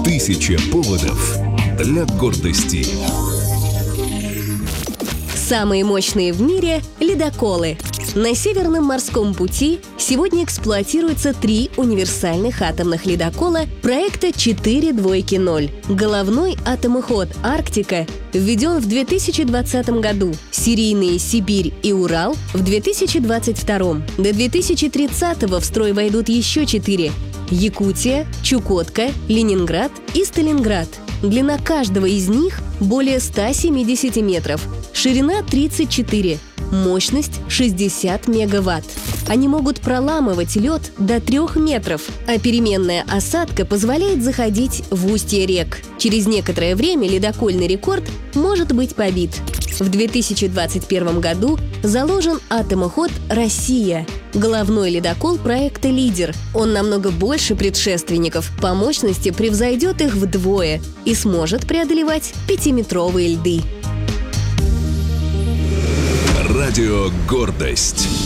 1000 поводов для гордости. Самые мощные в мире ледоколы. На Северном морском пути сегодня эксплуатируются 3 универсальных атомных ледокола проекта 4-2-0. Головной атомоход «Арктика» введен в 2020 году, серийные «Сибирь» и «Урал» в 2022. До 2030 в строй войдут еще 4 – Якутия, Чукотка, Ленинград и Сталинград. Длина каждого из них более 170 метров, ширина 34, мощность 60 мегаватт. Они могут проламывать лед до 3 метров, а переменная осадка позволяет заходить в устье рек. Через некоторое время ледокольный рекорд может быть побит. В 2021 году заложен атомоход «Россия», головной ледокол проекта «Лидер». Он намного больше предшественников, по мощности превзойдет их вдвое и сможет преодолевать 5-метровые льды. Радио «Гордость».